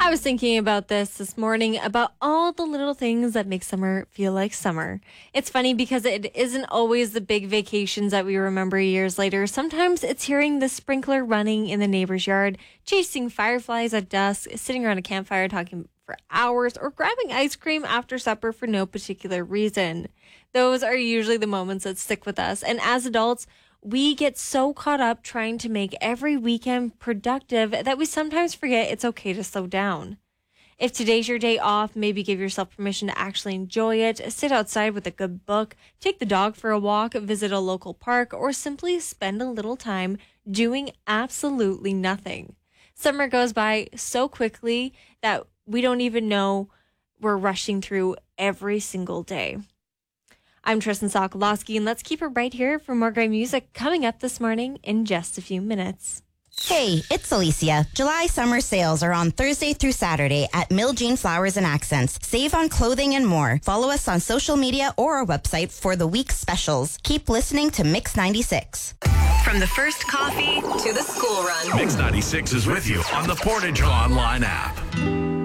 I was thinking about this morning about all the little things that make summer feel like summer. It's funny because it isn't always the big vacations that we remember years later. Sometimes it's hearing the sprinkler running in the neighbor's yard, chasing fireflies at dusk, sitting around a campfire talking for hours, or grabbing ice cream after supper for no particular reason. Those are usually the moments that stick with us. And as adults, we get so caught up trying to make every weekend productive that we sometimes forget it's okay to slow down. If today's your day off, maybe give yourself permission to actually enjoy it, sit outside with a good book, take the dog for a walk, visit a local park, or simply spend a little time doing absolutely nothing. Summer goes by so quickly that we don't even know we're rushing through every single day. I'm Tristan Sokolowski, and let's keep it right here for more great music coming up this morning in just a few minutes. Hey, it's Alicia. July summer sales are on Thursday through Saturday at Mill Jean Flowers and Accents. Save on clothing and more. Follow us on social media or our website for the week's specials. Keep listening to Mix 96. From the first coffee to the school run. Mix 96 is with you on the Portage Online app.